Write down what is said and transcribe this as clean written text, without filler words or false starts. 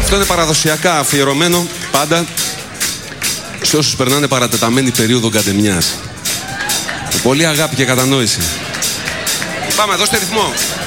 Αυτό είναι παραδοσιακά αφιερωμένο πάντα σε όσους περνάνε παρατεταμένη περίοδο καντεμιάς. Με πολύ αγάπη και κατανόηση. Πάμε, δώστε ρυθμό.